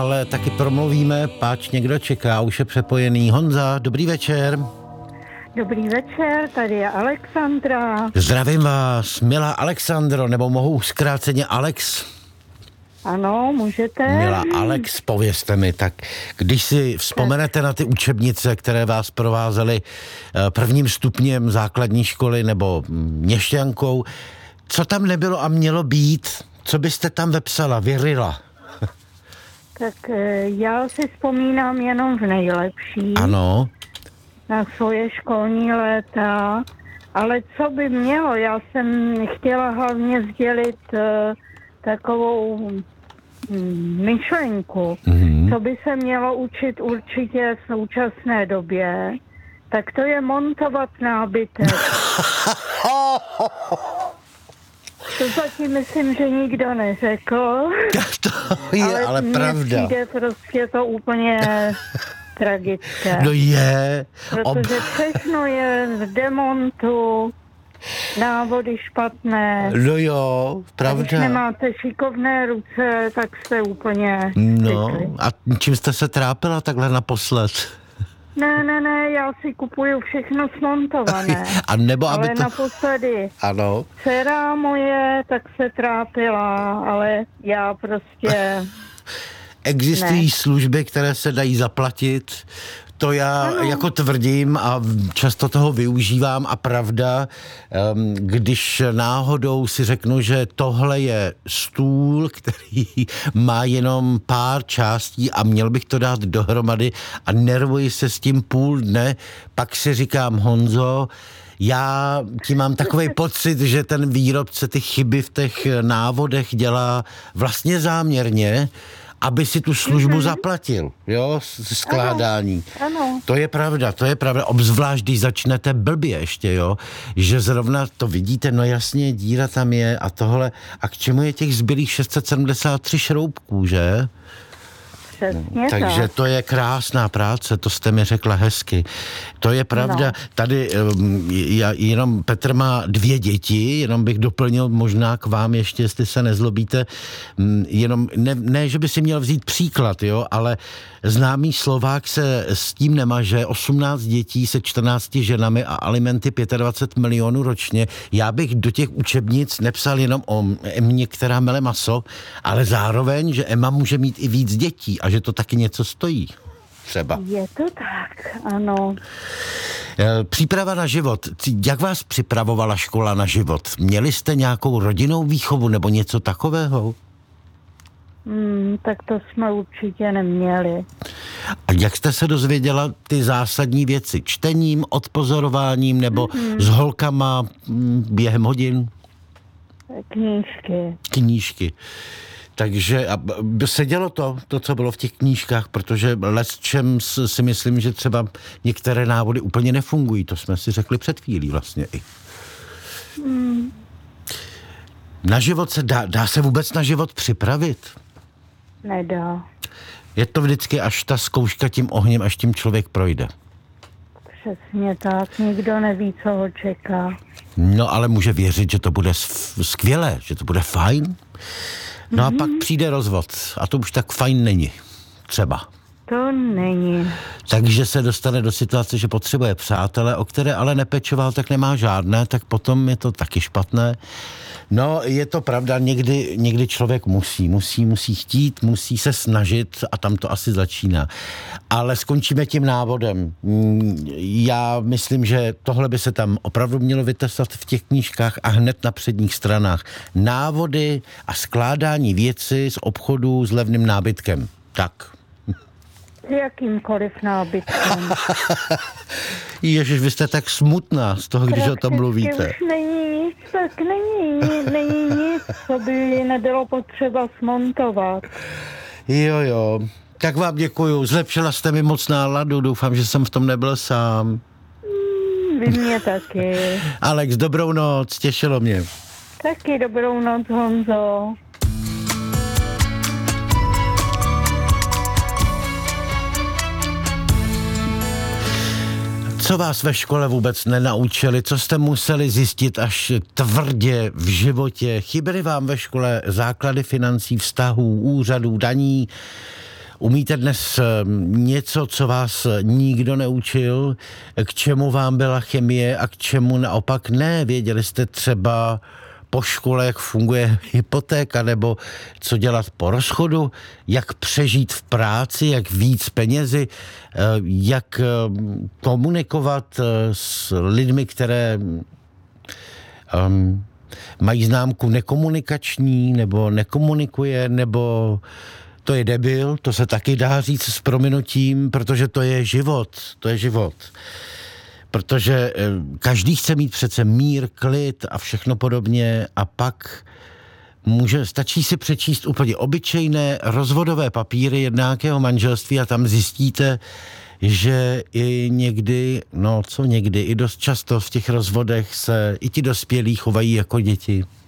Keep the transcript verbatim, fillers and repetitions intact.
Ale taky promluvíme, páč někdo čeká, už je přepojený. Honza, dobrý večer. Dobrý večer, tady je Alexandra. Zdravím vás, milá Alexandro, nebo mohu zkráceně Alex? Ano, můžete. Milá Alex, povězte mi, tak když si vzpomenete na ty učebnice, které vás provázely prvním stupněm základní školy nebo měšťankou, co tam nebylo a mělo být? Co byste tam vepsala, věřila? Tak já si vzpomínám jenom v nejlepší. Ano. Na svoje školní léta. Ale co by mělo? Já jsem chtěla hlavně sdělit uh, takovou hm, myšlenku. Mm-hmm. Co by se mělo učit určitě v současné době, tak to je montovat nábytek. To zatím myslím, že nikdo neřekl. To je ale, ale pravda. Ale přijde prostě to úplně tragické. No je. Protože Ob... všechno je v demontu, návody špatné. No jo, pravda. A když nemáte šikovné ruce, tak jste úplně No, cykli. A čím jste se trápila takhle naposled? Ne, ne, ne, já si kupuju všechno smontované. A nebo aby ale to... naposledy. Ano. Dcera moje tak se trápila, ale já prostě... Existují ne. služby, které se dají zaplatit. To já ano. jako tvrdím a často toho využívám a pravda, když náhodou si řeknu, že tohle je stůl, který má jenom pár částí a měl bych to dát dohromady a nervuji se s tím půl dne, pak si říkám, Honzo, já tím mám takový pocit, že ten výrobce ty chyby v těch návodech dělá vlastně záměrně, aby si tu službu mm-hmm. zaplatil, jo, skládání. Ano, ano. To je pravda, to je pravda, obzvlášť, když začnete blbě ještě, jo, že zrovna to vidíte, no jasně, díra tam je a tohle, a k čemu je těch zbylých šest set sedmdesát tři šroubků, že? Přesně Takže tak. to je krásná práce, to jste mi řekla hezky. To je pravda. No. Tady já, jenom Petr má dvě děti, jenom bych doplnil možná k vám ještě, jestli se nezlobíte, jenom ne, ne že by si měl vzít příklad, jo, ale známý Slovák se s tím nemaže, osmnáct dětí se čtrnácti ženami a alimenty dvacet pět milionů ročně. Já bych do těch učebnic nepsal jenom o Emě, která mele maso, ale zároveň, že Emma může mít i víc dětí a že to taky něco stojí. Třeba. Je to tak, ano. Příprava na život. Jak vás připravovala škola na život? Měli jste nějakou rodinnou výchovu nebo něco takového? Hmm, tak to jsme určitě neměli. A jak jste se dozvěděla ty zásadní věci? Čtením, odpozorováním nebo mm-hmm. s holkama během hodin? Knížky. Knížky. Takže sedělo to, to, co bylo v těch knížkách, protože lesčem si myslím, že třeba některé návody úplně nefungují. To jsme si řekli před chvílí vlastně i. Hmm. Na život se dá, dá se vůbec na život připravit? Nedá. Je to vždycky až ta zkouška tím ohněm, až tím člověk projde. Přesně tak, nikdo neví, co ho čeká. No ale může věřit, že to bude skvělé, že to bude fajn. No mm-hmm. a pak přijde rozvod a to už tak fajn není. Třeba. To není. Takže se dostane do situace, že potřebuje přátele, o které ale nepečoval, tak nemá žádné, tak potom je to taky špatné. No, je to pravda, někdy, někdy člověk musí, musí, musí chtít, musí se snažit a tam to asi začíná. Ale skončíme tím návodem. Já myslím, že tohle by se tam opravdu mělo vytesat v těch knížkách a hned na předních stranách. Návody a skládání věci z obchodu s levným nábytkem. Tak. S jakýmkoliv nábytkem. Ježiš, vy jste tak smutná z toho, když o tom mluvíte. Už není nic, tak není, není nic, co by nebylo potřeba smontovat. Jo, jo. Tak vám děkuju. Zlepšila jste mi moc náladu. Doufám, že jsem v tom nebyl sám. Mm, vy mě taky. Alex, dobrou noc. Těšilo mě. Taky dobrou noc, Honzo. Co vás ve škole vůbec nenaučili? Co jste museli zjistit až tvrdě v životě? Chyběly vám ve škole základy financí, vztahů, úřadů, daní? Umíte dnes něco, co vás nikdo neučil, k čemu vám byla chemie a k čemu naopak ne? Věděli jste třeba po škole, jak funguje hypotéka, nebo co dělat po rozchodu, jak přežít v práci, jak víc penězi, jak komunikovat s lidmi, které um, mají známku nekomunikační, nebo nekomunikuje, nebo to je debil, to se taky dá říct s prominutím, protože to je život, to je život. Protože každý chce mít přece mír, klid a všechno podobně a pak může, stačí si přečíst úplně obyčejné rozvodové papíry jednákého manželství a tam zjistíte, že i někdy, no co někdy, i dost často v těch rozvodech se i ti dospělí chovají jako děti.